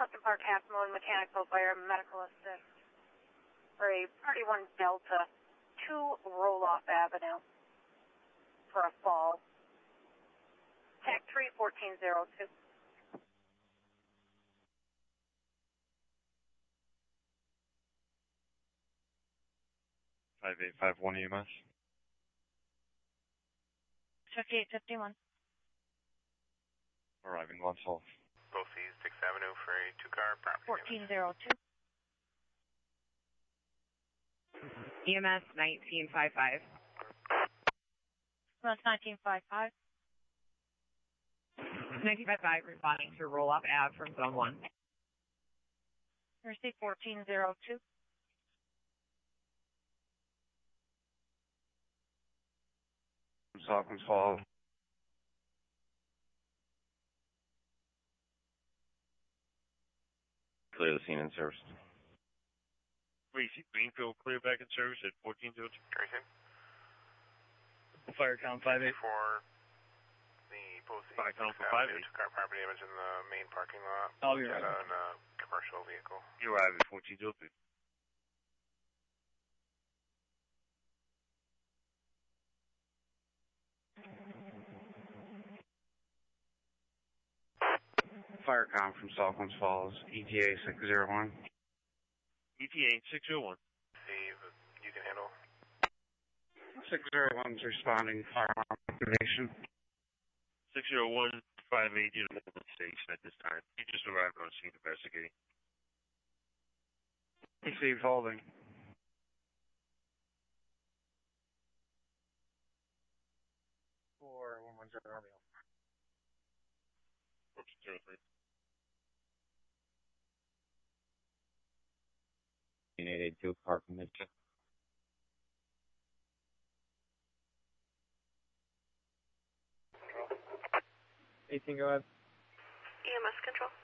Hudson Park half moon mechanical fire medical assist for a Party 1 Delta 2 Roll-Off Avenue for a fall. TAC 31402. 5851 EMS. 5851. Arriving Glens Falls. Both East 6th Avenue for a 2-car property. 1402. EMS 1955. EMS 1955. 1955 responding to roll-off Ave from Zone 1. Receive 1402. Falcons Falls. Clear the scene in service. Receive Greenfield clear back in service at 1402. Grayson. Fire count 58. For the both Fire count for 58. 58. 2-car property damage in the main parking lot. I'll be right back. On a commercial vehicle. You arrive at 1402. Firecom from Falcons Falls, ETA 601. ETA 601. Steve, you can handle. 601's responding firearm activation. 601 58 unit station at this time. You just arrived on scene investigating. Received holding. For 117 Romeo. 1403. 882 car from Mitchell. 18, go ahead. EMS control.